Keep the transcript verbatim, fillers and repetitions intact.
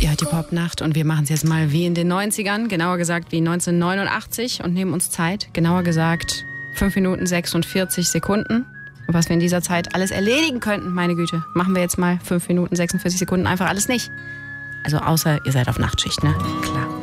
Ihr hört die Popnacht und wir machen es jetzt mal wie in den neunzigern, genauer gesagt wie neunzehnhundertneunundachtzig und nehmen uns Zeit, genauer gesagt fünf Minuten sechsundvierzig Sekunden. Und was wir in dieser Zeit alles erledigen könnten, meine Güte, machen wir jetzt mal fünf Minuten sechsundvierzig Sekunden einfach alles nicht. Also außer ihr seid auf Nachtschicht, ne? Klar.